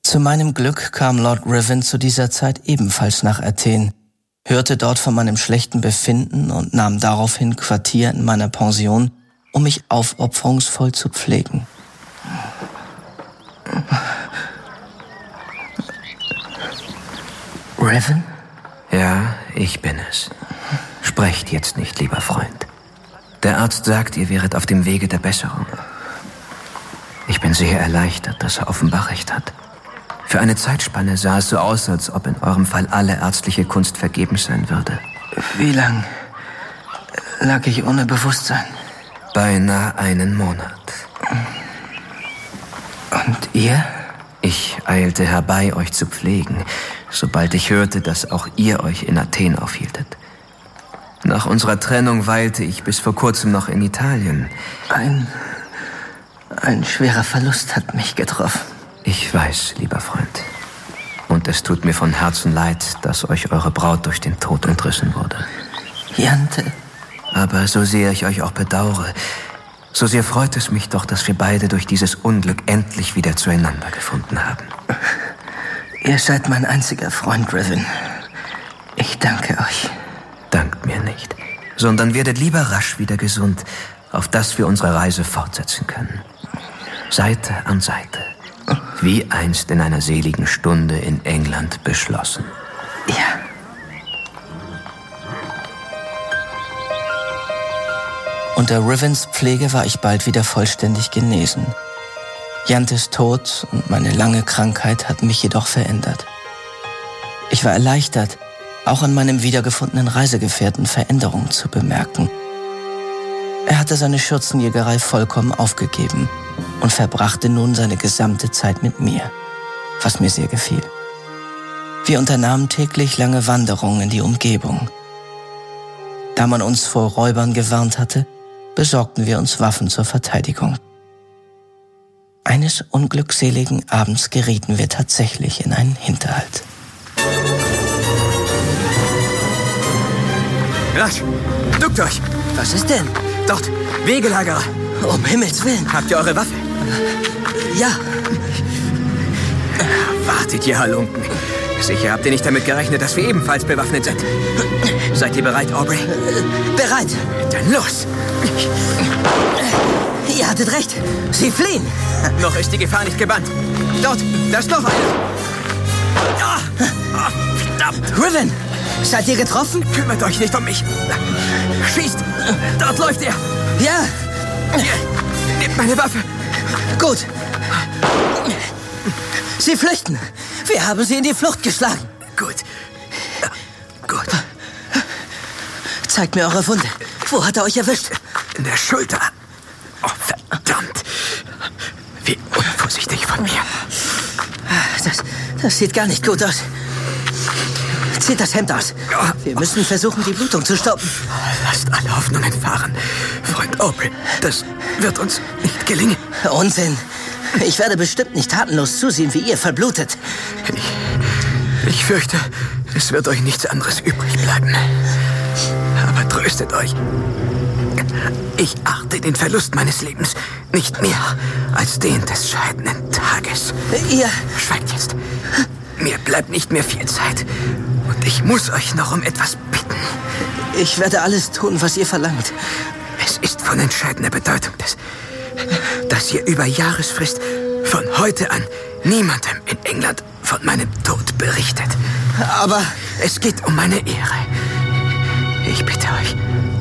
Zu meinem Glück kam Lord Ruthven zu dieser Zeit ebenfalls nach Athen, hörte dort von meinem schlechten Befinden und nahm daraufhin Quartier in meiner Pension, um mich aufopferungsvoll zu pflegen. Ruthven? Ja, ich bin es. Sprecht jetzt nicht, lieber Freund. Der Arzt sagt, ihr wäret auf dem Wege der Besserung. Ich bin sehr erleichtert, dass er offenbar recht hat. Für eine Zeitspanne sah es so aus, als ob in eurem Fall alle ärztliche Kunst vergebens sein würde. Wie lang lag ich ohne Bewusstsein? Beinahe einen Monat. Und ihr? Ich eilte herbei, euch zu pflegen, sobald ich hörte, dass auch ihr euch in Athen aufhieltet. Nach unserer Trennung weilte ich bis vor kurzem noch in Italien. Ein schwerer Verlust hat mich getroffen. Ich weiß, lieber Freund. Und es tut mir von Herzen leid, dass euch eure Braut durch den Tod entrissen wurde. Jante. Aber so sehr ich euch auch bedauere, so sehr freut es mich doch, dass wir beide durch dieses Unglück endlich wieder zueinander gefunden haben. Ihr seid mein einziger Freund, Ruthven. Ich danke euch. Dankt mir nicht, sondern werdet lieber rasch wieder gesund, auf dass wir unsere Reise fortsetzen können. Seite an Seite, wie einst in einer seligen Stunde in England beschlossen. Ja. Unter Ruthvens Pflege war ich bald wieder vollständig genesen. Jantes Tod und meine lange Krankheit hatten mich jedoch verändert. Ich war erleichtert, auch an meinem wiedergefundenen Reisegefährten Veränderungen zu bemerken. Er hatte seine Schürzenjägerei vollkommen aufgegeben und verbrachte nun seine gesamte Zeit mit mir, was mir sehr gefiel. Wir unternahmen täglich lange Wanderungen in die Umgebung. Da man uns vor Räubern gewarnt hatte, besorgten wir uns Waffen zur Verteidigung. Eines unglückseligen Abends gerieten wir tatsächlich in einen Hinterhalt. Rasch! Duckt euch! Was ist denn? Dort! Wegelagerer! Um Himmels Willen! Habt ihr eure Waffe? Ja! Wartet, ihr Halunken! Sicher habt ihr nicht damit gerechnet, dass wir ebenfalls bewaffnet sind. Seid ihr bereit, Aubrey? Bereit! Dann los! Ihr hattet recht! Sie fliehen! Noch ist die Gefahr nicht gebannt. Dort! Da ist noch einer! Ah, verdammt! Ruthven! Seid ihr getroffen? Kümmert euch nicht um mich! Schießt! Dort läuft er! Ja! Hier, nehmt meine Waffe! Gut! Sie flüchten! Wir haben sie in die Flucht geschlagen! Gut. Ja, gut. Zeigt mir eure Wunde. Wo hat er euch erwischt? In der Schulter. Oh, verdammt. Wie unvorsichtig von mir. Das sieht gar nicht gut aus. Zieht das Hemd aus. Wir müssen versuchen, die Blutung zu stoppen. Lasst alle Hoffnungen fahren. Freund Aubrey, das wird uns nicht gelingen. Unsinn. Ich werde bestimmt nicht tatenlos zusehen, wie ihr verblutet. Ich fürchte, es wird euch nichts anderes übrig bleiben. Aber tröstet euch. Ich achte den Verlust meines Lebens nicht mehr als den des scheidenden Tages. Ihr... Schweigt jetzt. Mir bleibt nicht mehr viel Zeit. Und ich muss euch noch um etwas bitten. Ich werde alles tun, was ihr verlangt. Es ist von entscheidender Bedeutung, dass ihr über Jahresfrist von heute an niemandem in England von meinem Tod berichtet. Aber... Es geht um meine Ehre. Ich bitte euch,